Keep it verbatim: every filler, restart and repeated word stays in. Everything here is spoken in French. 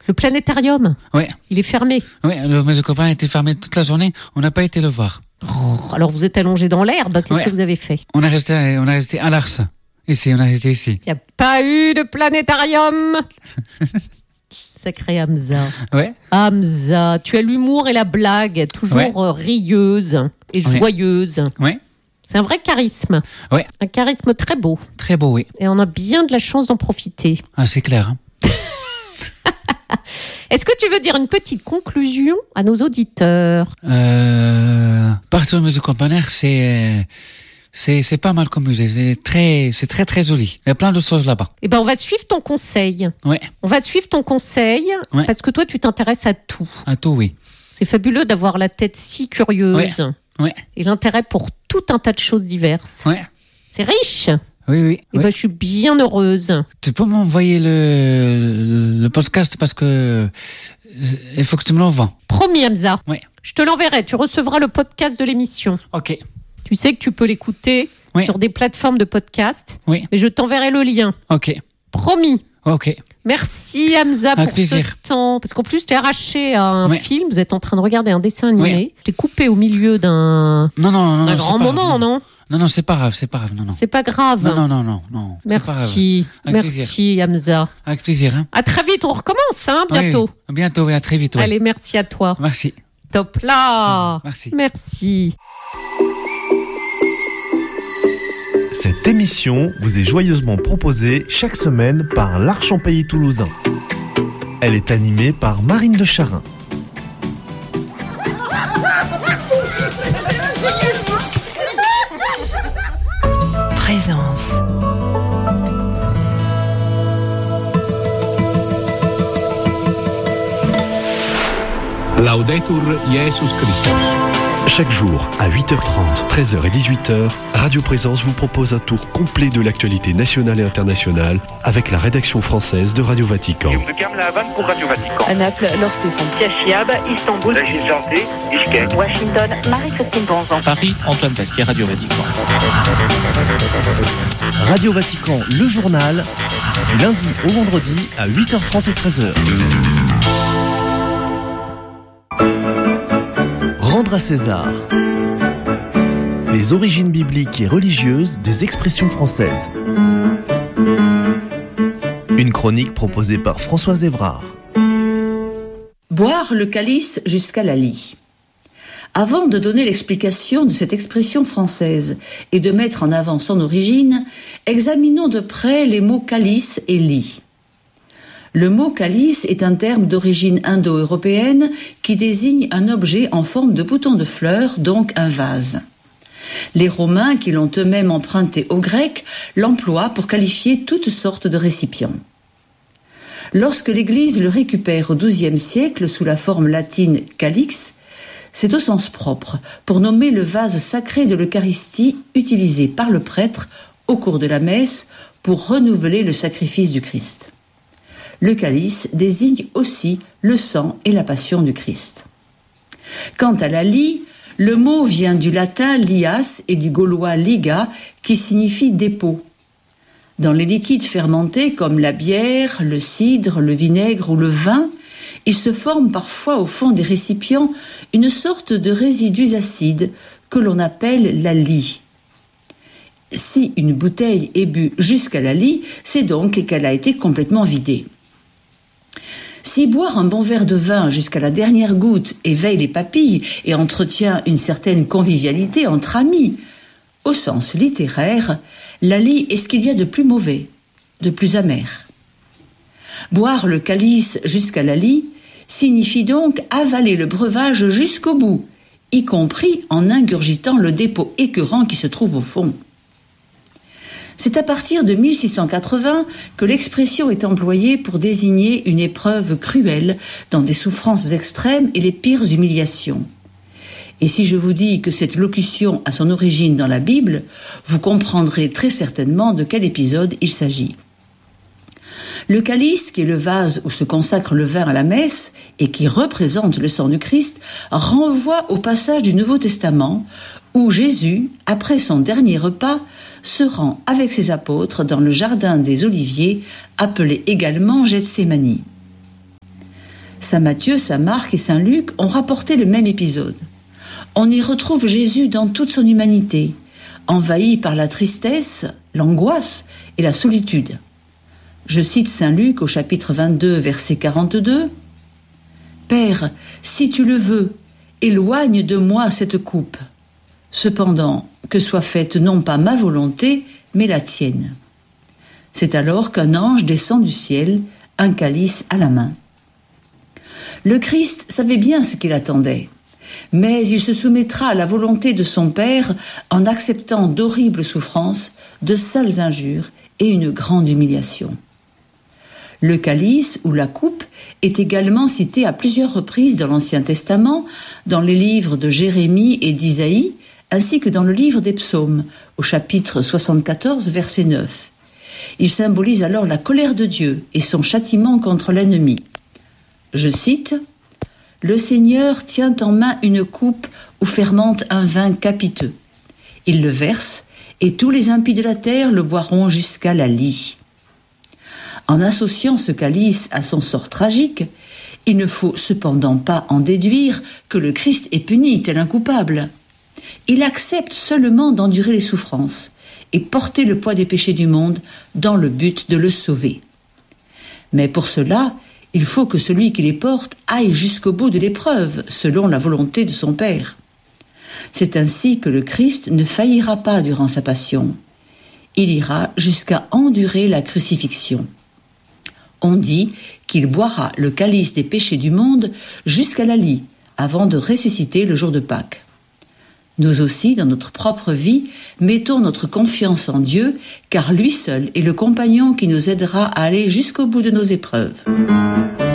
Le planétarium. Oui. Il est fermé. Oui, le musée copain était fermé toute la journée. On n'a pas été le voir. Oh, alors vous êtes allongé dans l'herbe. Qu'est-ce ouais. que vous avez fait? On est resté, on est resté à Lars. Ici, on est resté ici. Il n'y a pas eu de planétarium. Sacré Hamza. Ouais. Hamza, tu as l'humour et la blague, toujours ouais. rieuse et joyeuse. Ouais. C'est un vrai charisme. Ouais. Un charisme très beau. Très beau, oui. Et on a bien de la chance d'en profiter. Ah, c'est clair. Hein. Est-ce que tu veux dire une petite conclusion à nos auditeurs? euh, Partir au musée Campanaire, c'est... C'est, c'est pas mal comme musée, c'est très, c'est très très joli. Il y a plein de choses là-bas. Eh ben, on va suivre ton conseil. Ouais. On va suivre ton conseil ouais. parce que toi, tu t'intéresses à tout. À tout, oui. C'est fabuleux d'avoir la tête si curieuse. Ouais. Ouais. Et l'intérêt pour tout un tas de choses diverses. Ouais. C'est riche. Oui, oui. Et ouais. ben, je suis bien heureuse. Tu peux m'envoyer le, le podcast parce que il faut que tu me l'envoies. Promis, Hamza. Oui. Je te l'enverrai. Tu recevras le podcast de l'émission. Ok. Tu sais que tu peux l'écouter oui. sur des plateformes de podcast. Oui. Mais je t'enverrai le lien. Ok. Promis. Ok. Merci Hamza Avec pour plaisir. ce temps. Parce qu'en plus, t'es arraché à un oui. film. Vous êtes en train de regarder un dessin animé. Oui. Je t'ai coupé au milieu d'un, non, non, non, d'un non, grand moment, grave, non Non, non, c'est pas grave, c'est pas grave. Non, non. C'est pas grave. Non, non, non, non. non Merci. Avec merci plaisir. Hamza. Avec plaisir. Hein. À très vite. On recommence, hein, bientôt. Oui, bientôt, oui, à très vite. Ouais. Allez, merci à toi. Merci. Top là. Merci. Merci. Cette émission vous est joyeusement proposée chaque semaine par l'Arche en Pays toulousain. Elle est animée par Marine de Charin. Présence. Laudetur Jesus Christus. Chaque jour, à huit heures trente, treize heures et dixhuit heures, Radio Présence vous propose un tour complet de l'actualité nationale et internationale avec la rédaction française de Radio Vatican. pour Radio Vatican. À Naples, Laure Stéphane. Cachiab, Istanbul. Régis Janté, Bishkek. Washington, Marie-Christine Bonzan. Paris, Antoine Pasquier, Radio Vatican. Radio Vatican, le journal, du lundi au vendredi à huit heures trente et treize heures. Rendre à César. Les origines bibliques et religieuses des expressions françaises. Une chronique proposée par Françoise Évrard. Boire le calice jusqu'à la lie. Avant de donner l'explication de cette expression française et de mettre en avant son origine, examinons de près les mots calice et lie. Le mot calice est un terme d'origine indo-européenne qui désigne un objet en forme de bouton de fleurs, donc un vase. Les Romains, qui l'ont eux-mêmes emprunté aux Grecs, l'emploient pour qualifier toutes sortes de récipients. Lorsque l'Église le récupère au douzième siècle sous la forme latine calix, c'est au sens propre, pour nommer le vase sacré de l'Eucharistie utilisé par le prêtre au cours de la messe pour renouveler le sacrifice du Christ. Le calice désigne aussi le sang et la passion du Christ. Quant à la lie, le mot vient du latin lias et du gaulois liga qui signifie dépôt. Dans les liquides fermentés comme la bière, le cidre, le vinaigre ou le vin, il se forme parfois au fond des récipients une sorte de résidus acides que l'on appelle la lie. Si une bouteille est bue jusqu'à la lie, c'est donc qu'elle a été complètement vidée. Si boire un bon verre de vin jusqu'à la dernière goutte éveille les papilles et entretient une certaine convivialité entre amis, au sens littéraire, la lie est ce qu'il y a de plus mauvais, de plus amer. Boire le calice jusqu'à la lie signifie donc avaler le breuvage jusqu'au bout, y compris en ingurgitant le dépôt écœurant qui se trouve au fond. C'est à partir de mille six cent quatre-vingts que l'expression est employée pour désigner une épreuve cruelle dans des souffrances extrêmes et les pires humiliations. Et si je vous dis que cette locution a son origine dans la Bible, vous comprendrez très certainement de quel épisode il s'agit. Le calice, qui est le vase où se consacre le vin à la messe et qui représente le sang du Christ, renvoie au passage du Nouveau Testament où Jésus, après son dernier repas, se rend avec ses apôtres dans le jardin des Oliviers, appelé également Gethsémani. Saint Matthieu, Saint Marc et Saint Luc ont rapporté le même épisode. On y retrouve Jésus dans toute son humanité, envahi par la tristesse, l'angoisse et la solitude. Je cite Saint Luc au chapitre vingt-deux, verset quarante-deux. « Père, si tu le veux, éloigne de moi cette coupe. Cependant, que soit faite non pas ma volonté, mais la tienne. » C'est alors qu'un ange descend du ciel, un calice à la main. Le Christ savait bien ce qu'il attendait, mais il se soumettra à la volonté de son Père en acceptant d'horribles souffrances, de sales injures et une grande humiliation. Le calice ou la coupe est également cité à plusieurs reprises dans l'Ancien Testament, dans les livres de Jérémie et d'Isaïe, ainsi que dans le livre des Psaumes, au chapitre soixante-quatorze, verset neuf. Il symbolise alors la colère de Dieu et son châtiment contre l'ennemi. Je cite « Le Seigneur tient en main une coupe où fermente un vin capiteux. Il le verse, et tous les impies de la terre le boiront jusqu'à la lie. » En associant ce calice à son sort tragique, il ne faut cependant pas en déduire que le Christ est puni tel un coupable. Il accepte seulement d'endurer les souffrances et porter le poids des péchés du monde dans le but de le sauver. Mais pour cela, il faut que celui qui les porte aille jusqu'au bout de l'épreuve, selon la volonté de son Père. C'est ainsi que le Christ ne faillira pas durant sa passion. Il ira jusqu'à endurer la crucifixion. On dit qu'il boira le calice des péchés du monde jusqu'à la lie, avant de ressusciter le jour de Pâques. Nous aussi, dans notre propre vie, mettons notre confiance en Dieu, car lui seul est le compagnon qui nous aidera à aller jusqu'au bout de nos épreuves.